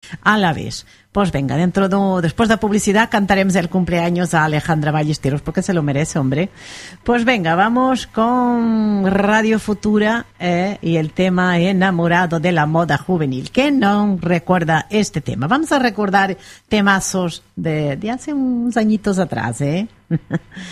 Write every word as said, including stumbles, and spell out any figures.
A la vez. Pues venga, dentro de, después de publicidad cantaremos el cumpleaños a Alejandra Ballesteros porque se lo merece, hombre. Pues venga, vamos con Radio Futura eh, y el tema Enamorado de la moda juvenil. ¿Quién no recuerda este tema? Vamos a recordar temazos de, de hace unos añitos atrás, ¿eh?